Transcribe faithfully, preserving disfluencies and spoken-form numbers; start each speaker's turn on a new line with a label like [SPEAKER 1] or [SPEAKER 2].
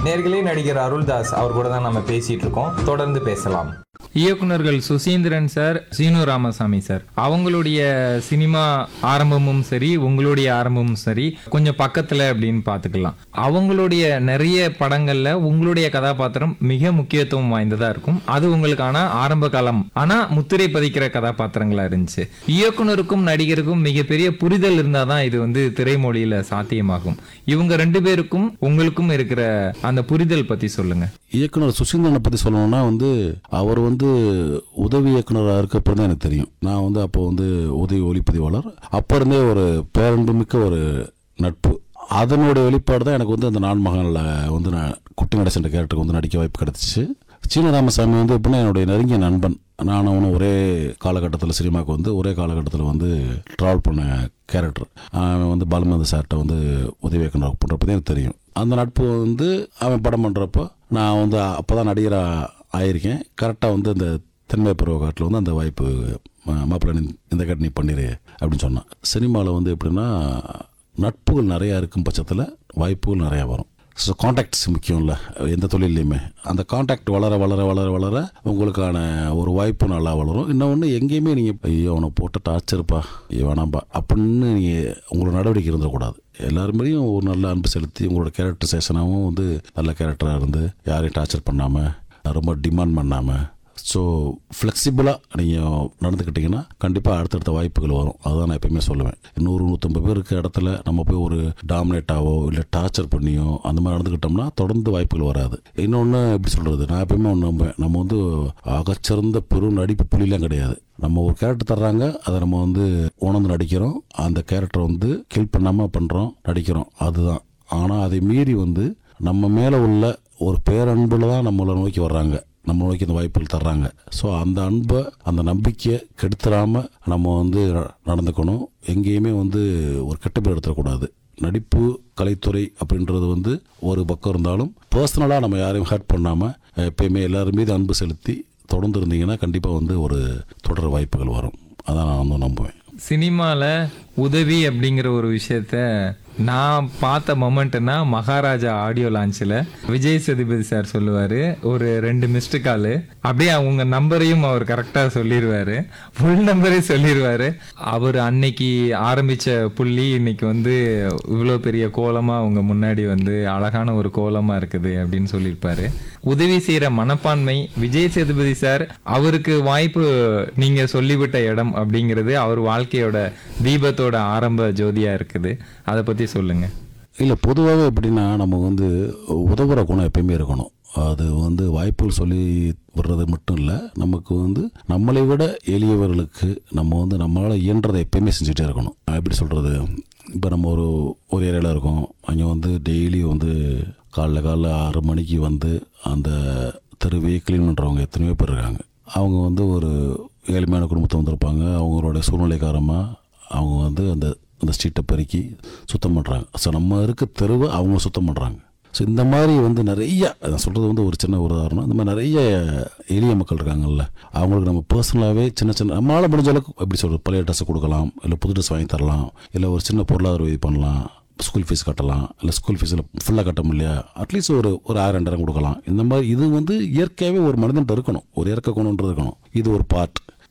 [SPEAKER 1] நேர்களே, நடிகர் அருள்தாஸ் அவர் கூட தான் நம்ம பேசிட்டு இருக்கோம். தொடர்ந்து பேசலாம்.
[SPEAKER 2] இயக்குனர்கள் சுசீந்திரன் சார், சீனு ராமசாமி சார், அவங்களுடைய சினிமா ஆரம்பமும் சரி, உங்களுடைய ஆரம்பமும் சரி, கொஞ்சம் பக்கத்துல அப்படின்னு பார்த்துக்கலாம். அவங்களுடைய நிறைய படங்கள்ல உங்களுடைய கதாபாத்திரம் மிக முக்கியத்துவம் வாய்ந்ததா இருக்கும். அது உங்களுக்கான ஆரம்ப காலம், ஆனா முத்திரை பதிக்கிற கதாபாத்திரங்களா இருந்துச்சு. இயக்குனருக்கும் நடிகருக்கும் மிகப்பெரிய புரிதல் இருந்தாதான் இது வந்து திரைமொழியில சாத்தியமாகும். இவங்க ரெண்டு பேருக்கும் உங்களுக்கும் இருக்கிற அந்த புரிதல் பத்தி சொல்லுங்க.
[SPEAKER 3] இயக்குனர் சுசீந்திரனை பற்றி சொல்லணும்னா வந்து அவர் வந்து உதவி இயக்குனராக இருக்கப்போ தான் எனக்கு தெரியும். நான் வந்து அப்போ வந்து உதவி ஒளிப்பதிவாளர். அப்போ இருந்தே ஒரு பேரன்புமிக்க ஒரு நட்பு, அதனுடைய வெளிப்பாடு தான் எனக்கு வந்து அந்த நான் மகனில் வந்து நான் குட்டி நடேசன் கேரக்டருக்கு வந்து நடிக்க வாய்ப்பு கிடச்சிச்சு. சீனு ராமசாமி வந்து எப்படின்னா என்னுடைய நெருங்கிய நண்பன். நான் அவனும் ஒரே காலகட்டத்தில் சினிமாவுக்கு வந்து ஒரே காலகட்டத்தில் வந்து ட்ராவல் பண்ண கேரக்டர். அவன் வந்து பாலுமந்த சார்கிட்ட வந்து உதவி இயக்குனர் பண்ணுறப்ப தான் எனக்கு தெரியும். அந்த நட்பு வந்து அவன் படம் பண்ணுறப்போ நான் வந்து அப்போ தான் நடிகராக ஆயிருக்கேன். கரெக்டாக வந்து அந்த தென்மை பருவ காட்டில் வந்து அந்த வாய்ப்பு, மாப்பிள்ளை இந்த காட்டு நீ பண்ணிடு அப்படின்னு சொன்னான். சினிமாவில் வந்து எப்படின்னா நட்புகள் நிறையா இருக்கும் பட்சத்தில் வாய்ப்புகள் நிறையா வரும். ஸோ கான்டாக்ட்ஸ் முக்கியம் இல்லை எந்த தொழிலையுமே. அந்த கான்டாக்ட் வளர வளர வளர வளர உங்களுக்கான ஒரு வாய்ப்பு நல்லா வளரும். இன்னொன்று, எங்கேயுமே நீங்கள் ஐயோ அவனை போட்டு டார்ச்சர்ப்பா வேணாம்பா அப்படின்னு நீங்கள் உங்களோட நடவடிக்கை இருந்துடக்கூடாது. எல்லாருமேயும் ஒரு நல்ல அன்பு செலுத்தி உங்களோட கேரக்டரைசேஷனாகவும் வந்து நல்ல கேரக்டராக இருந்து யாரையும் டார்ச்சர் பண்ணாமல் ரொம்ப டிமாண்ட் பண்ணாமல் ஸோ ஃப்ளெக்சிபிளாக நீங்கள் நடந்துக்கிட்டிங்கன்னா கண்டிப்பாக அடுத்தடுத்த வாய்ப்புகள் வரும். அதுதான் நான் எப்பயுமே சொல்லுவேன். நூறு நூற்றம்பது பேர் இருக்க இடத்துல நம்ம போய் ஒரு டாமினேட்டாவோ இல்லை டார்ச்சர் பண்ணியோ அந்த மாதிரி நடந்துக்கிட்டோம்னா தொடர்ந்து வாய்ப்புகள் வராது. இன்னொன்று எப்படி சொல்கிறது, நான் எப்பயுமே ஒன்று நம்புவேன், நம்ம வந்து அகச்சிறந்த பெரும் நடிப்பு புள்ளிலாம் கிடையாது. நம்ம ஒரு கேரக்டர் தர்றாங்க, அதை நம்ம வந்து உணர்ந்து நடிக்கிறோம், அந்த கேரக்டரை வந்து கில் பண்ணாமல் பண்ணுறோம், நடிக்கிறோம், அதுதான். ஆனால் அதை மீறி வந்து நம்ம மேலே உள்ள ஒரு பேரன்பில் தான் நம்மளை நோக்கி வர்றாங்க, நம்ம நோக்கி இந்த வாய்ப்புகள் தர்றாங்க. ஸோ அந்த அன்பை அந்த நம்பிக்கையை கெடுத்துடாமல் நம்ம வந்து நடந்துக்கணும். எங்கேயுமே வந்து ஒரு கெட்டப்பேர் எடுத்துடக்கூடாது. நடிப்பு கலைத்துறை அப்படின்றது வந்து ஒரு பக்கம் இருந்தாலும் பர்சனலாக நம்ம யாரையும் ஹர்ட் பண்ணாமல் எப்பயுமே எல்லாரும் மீது அன்பு செலுத்தி தொடர்ந்து இருந்தீங்கன்னா கண்டிப்பாக வந்து ஒரு தொடர் வாய்ப்புகள் வரும். அதான் நான் வந்து நம்புவேன்.
[SPEAKER 2] சினிமாவில் உதவி அப்படிங்கிற ஒரு விஷயத்த நான் பார்த்த மொமெண்ட்னா மகாராஜா ஆடியோ லான்ச்சில் விஜய் சேதுபதி சார் சொல்லுவார், ஒரு ரெண்டு மிஸ்டு காலு அப்படியே அவங்க நம்பரையும் அவர் கரெக்டாக சொல்லிடுவார், ஃபுல் நம்பரே சொல்லிடுவார். அவர் அன்னைக்கு ஆரம்பித்த புள்ளி இன்னைக்கு வந்து இவ்வளோ பெரிய கோலமாக அவங்க முன்னாடி வந்து அழகான ஒரு கோலமாக இருக்குது அப்படின்னு சொல்லியிருப்பாரு. உதவி செய்கிற மனப்பான்மை விஜய் சேதுபதி சார் அவருக்கு வாய்ப்பு நீங்கள் சொல்லிவிட்ட இடம் அப்படிங்கிறது அவர் வாழ்க்கையோட தீபத்தோட ஆரம்ப ஜோதியாக இருக்குது. அதை பற்றி சொல்லுங்க.
[SPEAKER 3] இல்லை, பொதுவாகவே எப்படின்னா நம்ம வந்து உதவுற குணம் எப்பயுமே இருக்கணும். அது வந்து வாய்ப்புகள் சொல்லி விடுறது மட்டும் இல்லை, நமக்கு வந்து நம்மளை விட எளியவர்களுக்கு நம்ம வந்து நம்மளால் இயன்றதை எப்பயுமே செஞ்சுட்டே இருக்கணும். எப்படி சொல்கிறது, இப்போ நம்ம ஒரு ஒரு ஏரியாவில் இருக்கோம், அங்கே வந்து டெய்லி வந்து காலைல காலைல ஆறு மணிக்கு வந்து அந்த தெருவே க்ளீன் பண்ணுறவங்க எத்தனையோ பேர் இருக்காங்க. அவங்க வந்து ஒரு ஏழ்மையான குடும்பத்தை வந்திருப்பாங்க. அவங்களோட சூழ்நிலை காரணமாக அவங்க வந்து அந்த அந்த ஸ்ட்ரீட்டை பெருக்கி சுத்தம் பண்ணுறாங்க. ஸோ நம்ம இருக்க தெருவை அவங்க சுத்தம் பண்ணுறாங்க. ஸோ இந்த மாதிரி வந்து நிறைய, நான் சொல்கிறது வந்து ஒரு சின்ன ஒரு உதாரணம், இந்த மாதிரி நிறைய எளிய மக்கள் இருக்காங்கல்ல, அவங்களுக்கு நம்ம பர்சனலாகவே சின்ன சின்ன நம்மளால் முடிஞ்ச அளவுக்கு எப்படி சொல்கிறது, பழைய ட்ரெஸ்ஸை கொடுக்கலாம், இல்லை புது ட்ரெஸ் வாங்கி தரலாம், இல்லை ஒரு சின்ன பொருளாதார உதவி பண்ணலாம், ஸ்கூல் ஃபீஸ் கட்டலாம், இல்லை ஸ்கூல் ஃபீஸில் ஃபுல்லாக கட்ட முடியலையா அட்லீஸ்ட் ஒரு ஒரு ஆயிரம் ரெண்டாயிரம் கொடுக்கலாம். இந்த மாதிரி இது வந்து இயற்கையாகவே ஒரு மனிதன்ட்டு இருக்கணும், ஒரு இயற்கை குணம்ன்றது இருக்கணும். இது ஒரு பார்ட்.